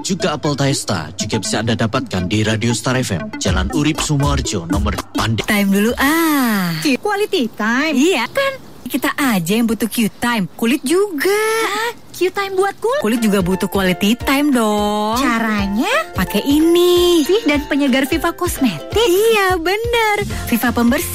juga apel Taesta juga bisa Anda dapatkan di Radio Star FM, Jalan Urip Sumoharjo, nomor Pandai. Time dulu Quality time? Iya kan, kita aja yang butuh Q-Time, kulit juga. Q-time buat kulit? Kulit juga butuh quality time dong. Caranya? Pakai ini. Dan penyegar Viva Kosmetik? Iya bener, Viva Pembersih.